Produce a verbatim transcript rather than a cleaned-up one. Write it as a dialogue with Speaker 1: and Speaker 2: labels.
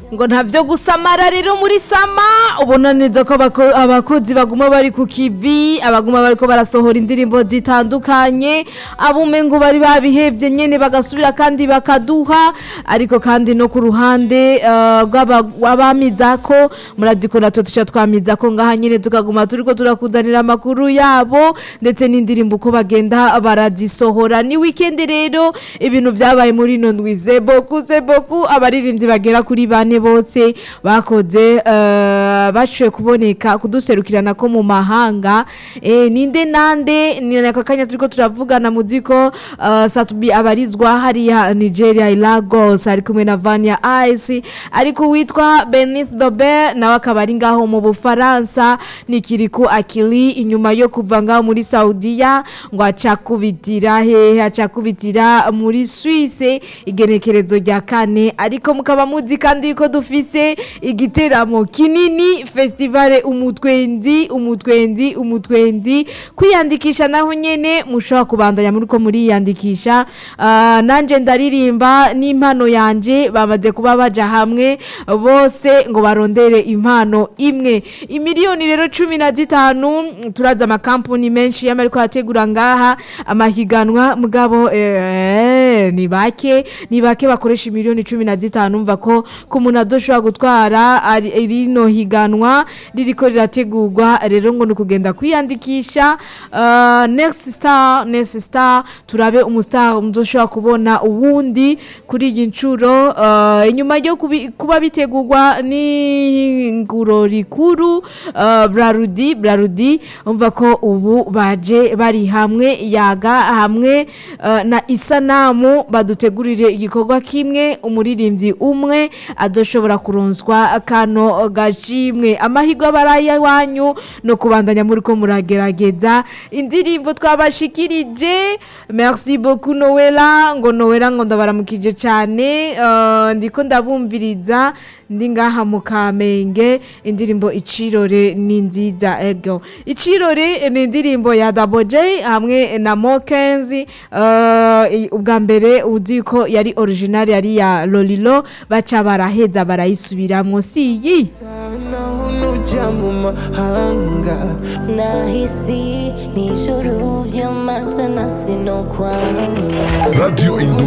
Speaker 1: ngo ntavyo gusamara rero muri sama ubona neza ko abakozi baguma bari ku kivi abaguma bariko barasohora indirimbo zitandukanye abume ngo bari babihevye nyene bagasubira kandi bakaduha ariko kandi no ku ruhande rw'abamizako muraziko natwe tuca twamizako ngaha nyene tukaguma turiko turakuzanira amakuru yabo ndetse n'indirimbo uko bagenda barazisohora ni weekend rero ibintu vyabaye muri no ndwize boku se boku abaririmbyi bagera kuri bane bose bakoze uh, bashoye kuboneka kuduserukirana ko mu mahanga eh ninde nande ni nakakanya turiko turavugana muziko uh, Satubi abarizwa hari Nigeria Lagos ari kumwe na Vania Ice ariko witwa Beneath the Bear nawe akabari ngaho mu Bufaransa nikiriku akili inyuma yo kuva ngaho muri Saudiya ngo acakubitira he acakubitira muri Suisse igenekerezo rya kane ariko mukaba muzi kandi ko dufise igiteramo kinini festival umutwendi umutwendi umutwendi kwiyandikisha naho nyene mushobora kubandanya muri ko muri yandikisha uh, nanje ndaririmba n'impano yanje bamaze kuba baja hamwe bose ngo barondere impano imwe imiliyoni rero cumi na zitanu turaza amakampuni menshi y'ameriko yategura ngaha amahiganwa mugabo eh, ni bake ni bake bakoresha miliyoni cumi na zitanu umva ko ku muntu adoshobora gutwara rino higanwa ririko rirategurwa rero ngo nukugenda kwiyandikisha uh, next star next star turabe umustar muzoshobora kubona uwundi kuri iyi ncuro uh, inyuma yo kuba bitegurwa ni nguro rikuru uh, Brarudi Brarudi umva ko ubu baje bari hamwe yaga hamwe uh, na isanamu badutegurire igikorwa kimwe umuririmbyi umwe adoshobora kuronswa kano gashimwe amahirwe baraya wanyu no kubandanya muri ko muragerageza indirimbo twabashikirije merci beaucoup Noella ngo Noella ngo ndabaramukije cyane uh, ndiko ndabumviriza ndi ngaha mu Kamenge indirimbo Icirore ni nziza ego Icirore ni indirimbo ya Double J hamwe na Mokenzi uh, ubwa mbere uziko yari original yari ya Lolilo baca baraheza barayisubiramwo siyi
Speaker 2: nahisi nijoro vy'amata nasino kwanga
Speaker 3: Radio